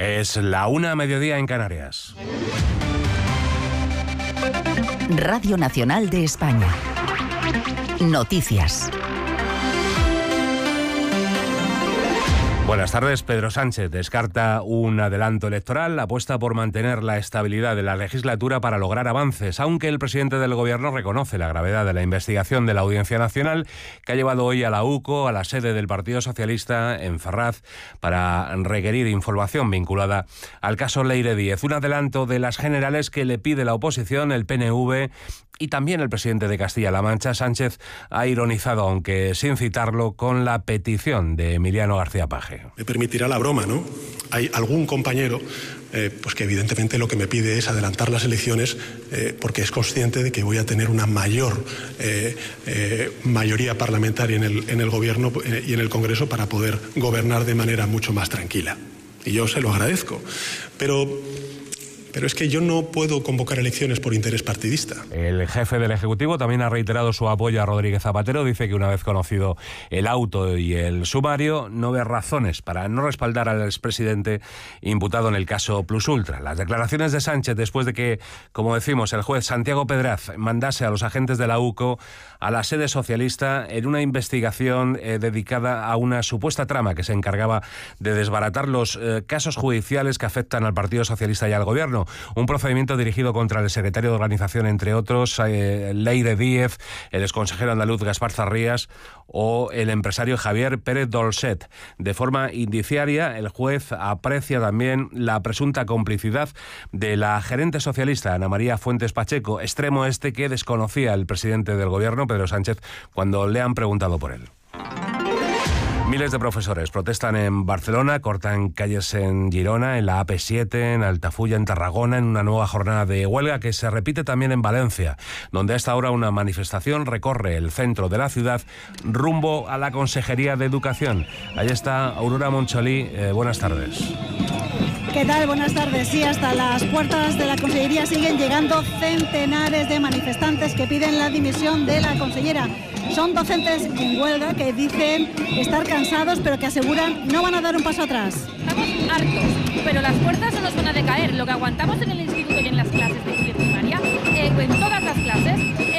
Es la 1:00 en Canarias. Radio Nacional de España. Noticias. Buenas tardes. Pedro Sánchez descarta un adelanto electoral, apuesta por mantener la estabilidad de la legislatura para lograr avances, aunque el presidente del Gobierno reconoce la gravedad de la investigación de la Audiencia Nacional, que ha llevado hoy a la UCO, a la sede del Partido Socialista en Ferraz, para requerir información vinculada al caso Leire Díez. Un adelanto de las generales que le pide la oposición, el PNV y también el presidente de Castilla-La Mancha. Sánchez ha ironizado, aunque sin citarlo, con la petición de Emiliano García Paje. Me permitirá la broma, ¿no? Hay algún compañero pues que evidentemente lo que me pide es adelantar las elecciones porque es consciente de que voy a tener una mayor mayoría parlamentaria en el Gobierno y en el Congreso para poder gobernar de manera mucho más tranquila. Y yo se lo agradezco. Pero es que yo no puedo convocar elecciones por interés partidista. El jefe del Ejecutivo también ha reiterado su apoyo a Rodríguez Zapatero. Dice que una vez conocido el auto y el sumario, no ve razones para no respaldar al expresidente imputado en el caso Plus Ultra. Las declaraciones de Sánchez después de que, como decimos, el juez Santiago Pedraz mandase a los agentes de la UCO a la sede socialista en una investigación dedicada a una supuesta trama que se encargaba de desbaratar los casos judiciales que afectan al Partido Socialista y al Gobierno. Un procedimiento dirigido contra el secretario de Organización, entre otros, Leire Díez, el exconsejero andaluz Gaspar Zarrías o el empresario Javier Pérez Dolcet. De forma indiciaria, el juez aprecia también la presunta complicidad de la gerente socialista Ana María Fuentes Pacheco, extremo que desconocía el presidente del Gobierno, Pedro Sánchez, cuando le han preguntado por él. Miles de profesores protestan en Barcelona, cortan calles en Girona, en la AP7, en Altafulla, en Tarragona, en una nueva jornada de huelga que se repite también en Valencia, donde a esta hora una manifestación recorre el centro de la ciudad rumbo a la Consejería de Educación. Ahí está Aurora Moncholí. Buenas tardes. ¿Qué tal? Buenas tardes. Sí, hasta las puertas de la Consellería siguen llegando centenares de manifestantes que piden la dimisión de la consellera. Son docentes en huelga que dicen estar cansados, pero que aseguran no van a dar un paso atrás. Estamos hartos, pero las fuerzas no nos van a decaer. Lo que aguantamos en el instituto y en las clases de primaria, en todas las clases,